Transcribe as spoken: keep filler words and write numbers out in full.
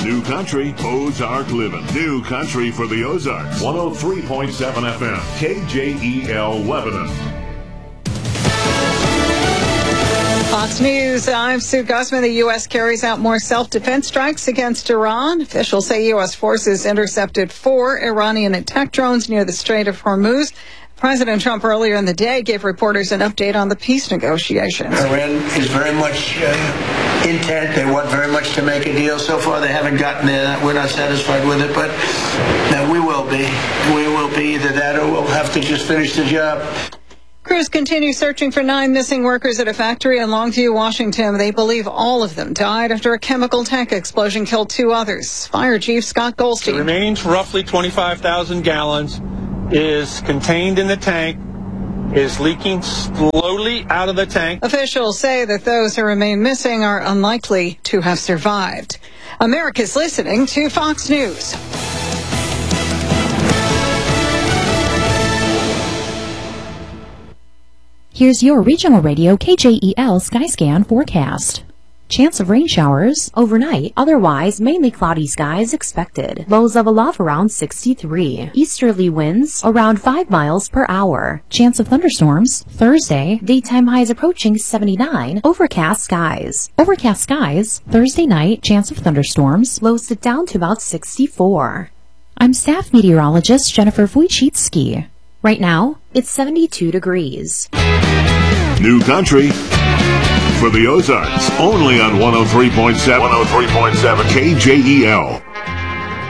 New Country, Ozark Living. New Country for the Ozarks. one oh three point seven F M. K J E L Lebanon. Fox News, I'm Sue Gussman. The U S carries out more self-defense strikes against Iran. Officials say U S forces intercepted four Iranian attack drones near the Strait of Hormuz. President Trump earlier in the day gave reporters an update on the peace negotiations. Iran is very much uh, intent. They want very much to make a deal. So far, they haven't gotten there. We're not satisfied with it, but no, we will be. We will be either that or we'll have to just finish the job. Crews continue searching for nine missing workers at a factory in Longview, Washington. They believe all of them died after a chemical tank explosion killed two others. Fire Chief Scott Goldstein. The remaining roughly twenty-five thousand gallons is contained in the tank, is leaking slowly out of the tank. Officials say that those who remain missing are unlikely to have survived. America's listening to Fox News. Here's your regional radio K J E L Skyscan forecast. Chance of rain showers overnight, otherwise mainly cloudy skies expected. Lows of aloft around sixty-three. Easterly winds around five miles per hour. Chance of thunderstorms Thursday, daytime highs approaching seventy-nine. Overcast skies. Overcast skies Thursday night, chance of thunderstorms, lows sit down to about sixty-four. I'm staff meteorologist Jennifer Wojcicki. Right now, it's seventy-two degrees. New Country for the Ozarks. Only on one oh three point seven. one oh three point seven K J E L.